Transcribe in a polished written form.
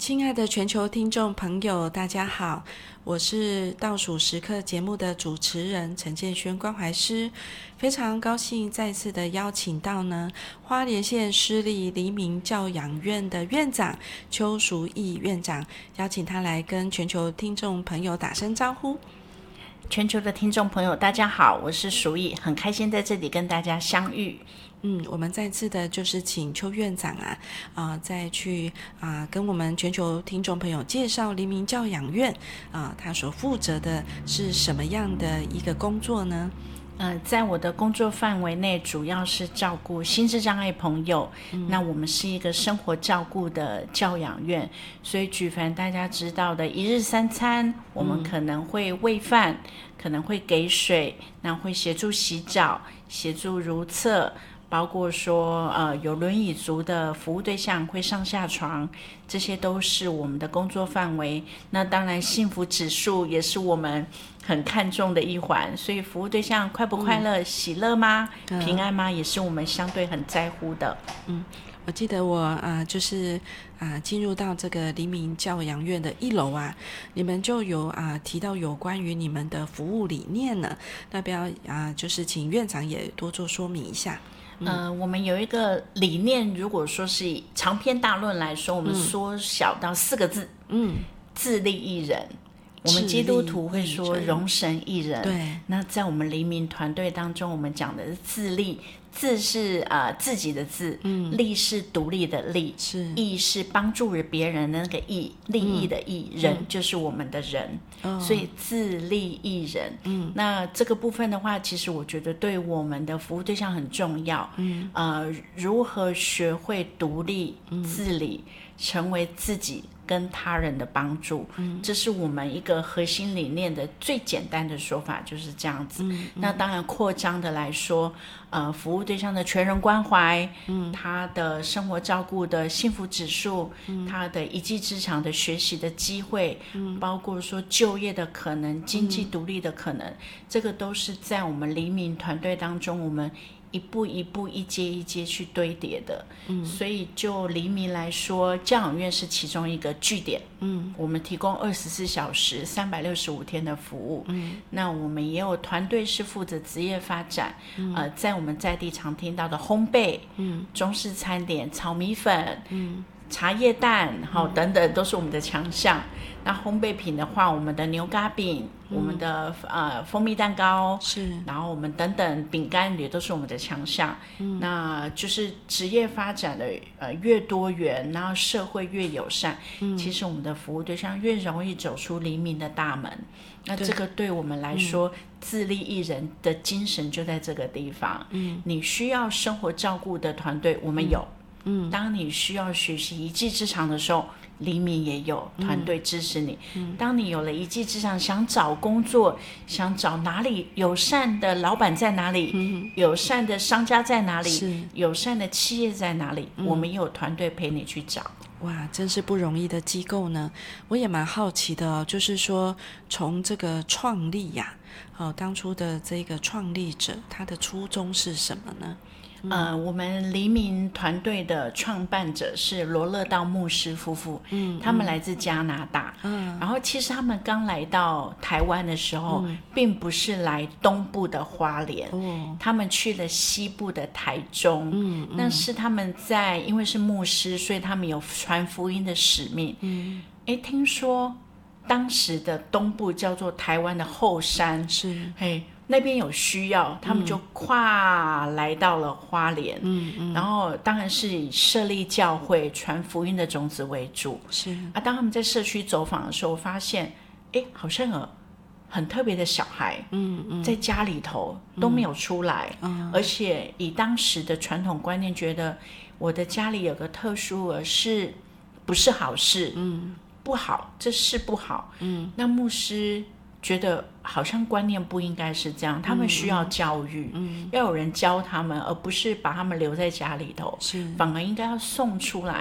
亲爱的全球听众朋友，大家好，我是倒数时刻节目的主持人陈建轩关怀师，非常高兴再次的邀请到花莲县市立黎明教养院的院长邱淑义院长，邀请他来跟全球听众朋友打声招呼。 全球的听众朋友大家好，我是淑义，很开心在这里跟大家相遇。 我们再次的就是请邱院长再去跟我们全球听众朋友介绍黎明教养院他所负责的是什么样的一个工作呢？ 在我的工作范围内，主要是照顾心智障碍朋友。那我们是一个生活照顾的教养院，所以举凡大家知道的一日三餐，我们可能会喂饭，可能会给水，那会协助洗澡，协助如厕，包括说有轮椅族的服务对象会上下床，这些都是我们的工作范围。那当然幸福指数也是我们很看重的一环，所以服务对象快不快乐、喜乐吗、平安吗，也是我们相对很在乎的。 我记得我就是进入到这个黎明教养院的1楼你们就有提到有关于你们的服务理念呢，要不要就是请院长也多做说明一下？ 我们有一个理念，如果说是以长篇大论来说，我们缩小到4个字，自立益人。我们基督徒会说容神益人， 对。 那在我们黎明团队当中，我们讲的是自立，自是自己的自，立是独立的立， 是益是帮助别人的那个益，利益的益，人就是我们的人，所以自立益人。那这个部分的话，其实我觉得对我们的服务对象很重要。如何学会独立、自理，成为自己跟他人的帮助，这是我们一个核心理念的最简单的说法，就是这样子。那当然扩张的来说，服务对象的全人关怀，他的生活照顾的幸福指数，他的一技之长的学习的机会，包括说就业的可能、经济独立的可能，这个都是在我们黎明团队当中，我们一步一步一阶一阶去堆叠的。所以就黎明来说，教养院是其中一个据点。我们提供24小时365天的服务。那我们也有团队是负责职业发展，在我们在地常听到的烘焙，中式餐点、炒米粉，茶叶蛋等等都是我们的强项。那烘焙品的话，我们的牛轧饼，我们的蜂蜜蛋糕， 是， 然后我们等等饼干也都是我们的强项。那就是职业发展的越多元，然后社会越友善，其实我们的服务对象越容易走出黎明的大门。那这个对我们来说，自立益人的精神就在这个地方。你需要生活照顾的团队，我们有。当你需要学习一技之长的时候，黎明也有团队支持你。当你有了一技之长，想找工作，想找哪里友善的老板在哪里，友善的商家在哪里，友善的企业在哪里，我们也有团队陪你去找。 哇，真是不容易的机构呢。我也蛮好奇的就是说从这个创立当初的这个创立者，他的初衷是什么呢？ 我们黎明团队的创办者是罗勒道牧师夫妇，他们来自加拿大，然后其实他们刚来到台湾的时候，并不是来东部的花莲，他们去了西部的台中，那是他们因为是牧师，所以他们有传福音的使命。听说当时的东部叫做台湾的后山， 是， 那边有需要，他们就跨来到了花莲，然后当然是以设立教会、传福音的种子为主。 是当他们在社区走访的时候，发现，好像有很特别的小孩，在家里头都没有出来，而且以当时的传统观念，觉得我的家里有个特殊儿是不是好事？不好，这事不好。那牧师觉得好像观念不应该是这样，他们需要教育，要有人教他们，而不是把他们留在家里头，反而应该要送出来。